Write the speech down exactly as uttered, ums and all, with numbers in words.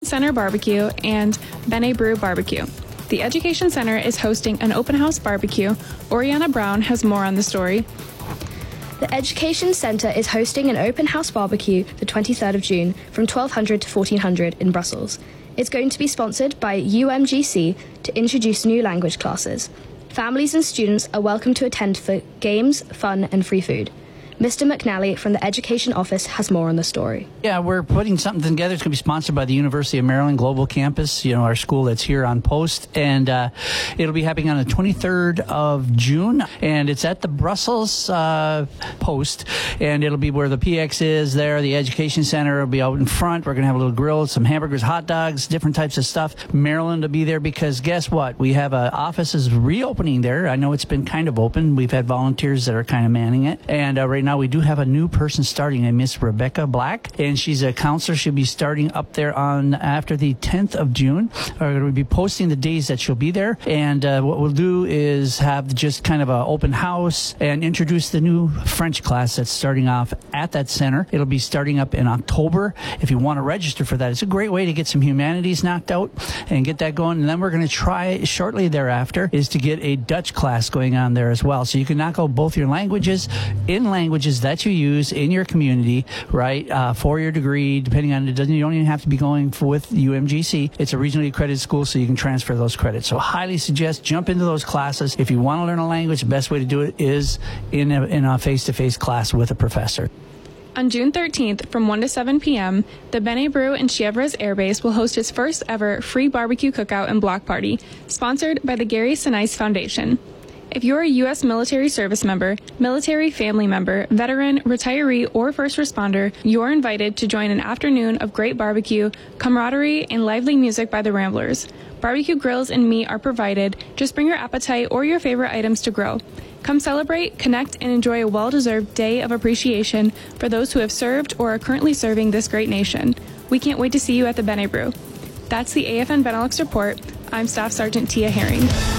Center Barbecue and Bene Brew Barbecue. The Education Center is hosting an open house barbecue. Oriana Brown has more on the story. The Education Centre is hosting an open house barbecue the twenty-third of June from twelve hundred to fourteen hundred in Brussels. It's going to be sponsored by U M G C to introduce new language classes. Families and students are welcome to attend for games, fun and free food. Mister McNally from the Education Office has more on the story. Yeah, we're putting something together. It's going to be sponsored by the University of Maryland Global Campus, you know, our school that's here on post. And uh, it'll be happening on the twenty-third of June. And it's at the Brussels uh, Post. And it'll be where the P X is there. The Education Center will be out in front. We're going to have a little grill, some hamburgers, hot dogs, different types of stuff. Maryland will be there because guess what? We have uh, offices reopening there. I know it's been kind of open. We've had volunteers that are kind of manning it. And uh, right now we do have a new person starting, a Miss Rebecca Black, and she's a counselor. She'll be starting up there on after the tenth of June. We're going to be posting the days that she'll be there, and uh, what we'll do is have just kind of an open house and introduce the new French class that's starting off at that center. It'll be starting up in October. If you want to register for that, it's a great way to get some humanities knocked out and get that going. And then we're going to try shortly thereafter is to get a Dutch class going on there as well, so you can knock out both your languages in languages that you use in your community, right, uh, for your degree, depending on it. Doesn't, you don't even have to be going for, with U M G C. It's a regionally accredited school, so you can transfer those credits. So highly suggest jump into those classes. If you want to learn a language, the best way to do it is in a, in a face-to-face class with a professor. On June thirteenth, from one to seven p.m., the Bene Brew in Chievres Air Base will host its first ever free barbecue cookout and block party, sponsored by the Gary Sinise Foundation. If you're a U S military service member, military family member, veteran, retiree, or first responder, you're invited to join an afternoon of great barbecue, camaraderie, and lively music by the Ramblers. Barbecue grills and meat are provided. Just bring your appetite or your favorite items to grill. Come celebrate, connect, and enjoy a well-deserved day of appreciation for those who have served or are currently serving this great nation. We can't wait to see you at the Bene Brew. That's the A F N Benelux Report. I'm Staff Sergeant Tia Herring.